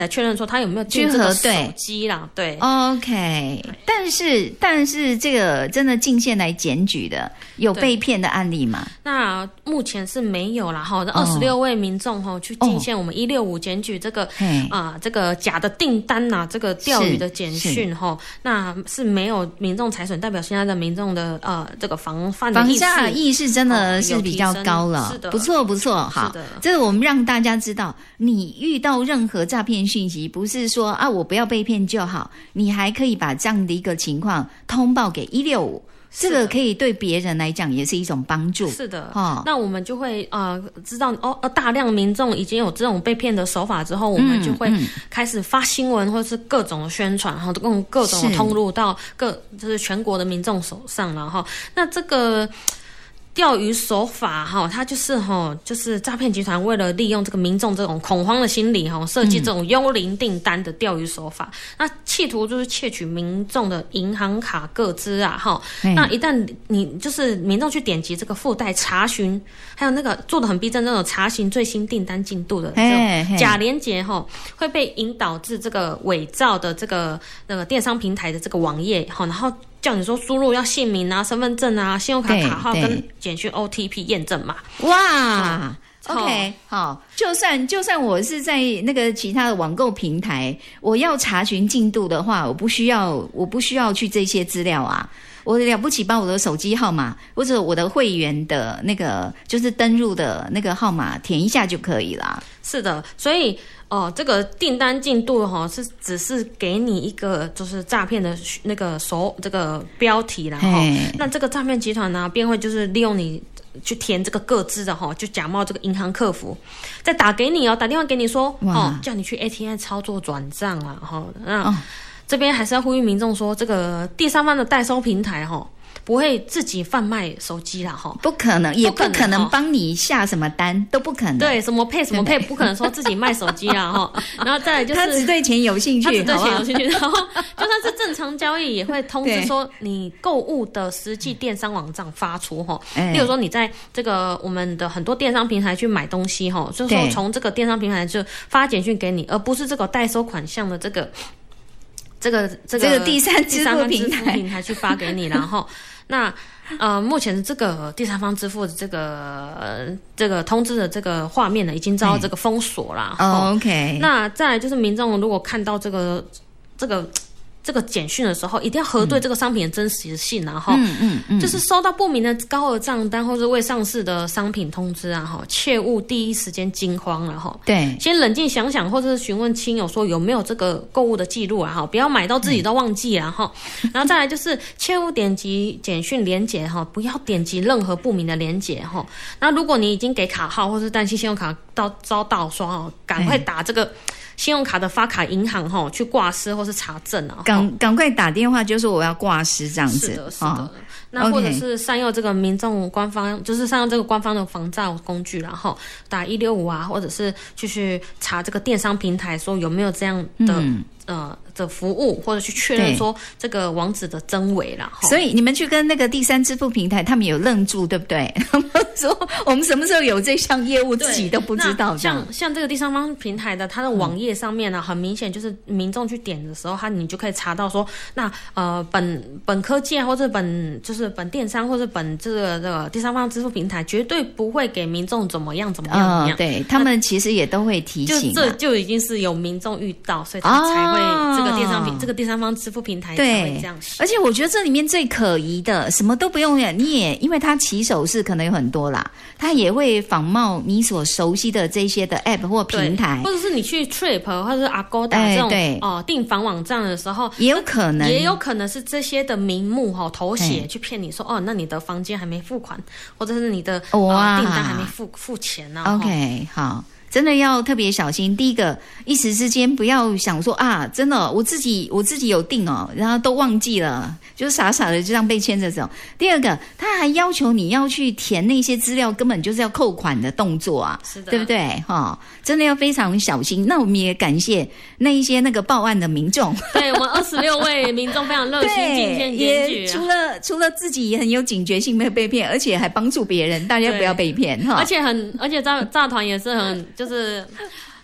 来确认说他有没有进这个手机啦，对 ，OK。但是这个真的进线来检举的，有被骗的案例吗？ 那目前是没有啦哈。26位民众哈去进线我们165检举这个这个假的订单呐，这个钓鱼的简讯哈，那是没有民众财损，代表现在的民众的这个防范的意识真的是比较高了， 是的， 不错不错，好，这个我们让大家知道，你遇到任何诈骗讯息，不是说我不要被骗就好，你还可以把这样的一个情况通报给165。这个可以对别人来讲也是一种帮助。是的， 那我们就会知道大量民众已经有这种被骗的手法之后，我们就会开始发新闻或是各种的宣传，然后用各种的通路到就是全国的民众手上了哈。那这个钓鱼手法它就是诈骗集团为了利用这个民众这种恐慌的心理设计这种幽灵订单的钓鱼手法，那企图就是窃取民众的银行卡个资那一旦你就是民众去点击这个附带查询，还有那个做的很逼真那种查询最新订单进度的这种假连结会被引导至这个伪造的这个那个电商平台的这个网页然后叫你说输入要姓名啊、身份证啊、信用卡卡号跟简讯 OTP 验证码。 哇，OK， 好，就算我是在那个其他的网购平台，我要查询进度的话，我不需要去这些资料啊。我了不起把我的手机号码或者我的会员的那个就是登入的那个号码填一下就可以啦。 是的，所以这个订单进度是只是给你一个就是诈骗的那个这个标题啦那这个诈骗集团呢便会就是利用你去填这个个资的就假冒这个银行客服，再打电话给你说叫你去 ATM 操作转账啊那这边还是要呼吁民众说，这个第三方的代收平台不会自己贩卖手机啦不可能，也不可能帮你下什么单，都不可能。 对，什么配什么配，不可能说自己卖手机啦然后再来就是他只对钱有兴趣， 然后就算是正常交易，也会通知说你购物的实际电商网站发出例如说你在这个我们的很多电商平台去买东西就是说从这个电商平台就发简讯给你，而不是这个代收款项的这个第三支付平台去发给你，然后那目前这个第三方支付的这个通知的这个画面呢，已经遭到这个封锁啦。 OK， 那再来就是民众如果看到这个简讯的时候，一定要核对这个商品的真实性就是收到不明的高额账单或是未上市的商品通知切勿第一时间惊慌了对， 先冷静想想，或者是询问亲友说有没有这个购物的记录不要买到自己都忘记然后再来就是切勿点击简讯连结不要点击任何不明的连结那如果你已经给卡号或是担心信用卡遭盗刷赶快打这个信用卡的发卡银行去挂失或是查证赶快打电话就说我要挂失这样子。 是的那或者是善用这个民众官方就是善用这个官方的防诈工具，然后打165或者是去查这个电商平台说有没有这样的服务，或者去确认说这个网址的真伪啦。 所以你们去跟那个第三支付平台，他们有愣住，对不对？说我们什么时候有这项业务，自己都不知道。 像这个第三方平台的，它的网页上面呢，很明显就是民众去点的时候，你就可以查到说，那本科技或者本电商或者这个第三方支付平台，绝对不会给民众怎么样。 对，他们其实也都会提醒。 这就已经是有民众遇到，所以他才会这个第三方支付平台才会这样写。 而且我觉得这里面最可疑的，什么都不用你也因为它起手式可能有很多啦，它也会仿冒你所熟悉的这些的 app 或平台， 或者是你去 Trip 或者是 Agoda 这种订房网站的时候， 也有可能是这些的名目头写去骗你说那你的房间还没付款，或者是你的订单还没付钱 OK， 好。真的要特别小心。第一个，一时之间不要想说真的我自己有订然后都忘记了，就是傻傻的就这样被牵着走。第二个，他还要求你要去填那些资料，根本就是要扣款的动作是的， 对不对？真的要非常小心。那我们也感谢那一些那个报案的民众， 对我们26位民众非常热心进线检举， 除了自己也很有警觉性，没有被骗，而且还帮助别人，大家不要被骗而且诈团也是很就是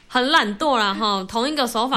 很懒惰啦哈，同一个手法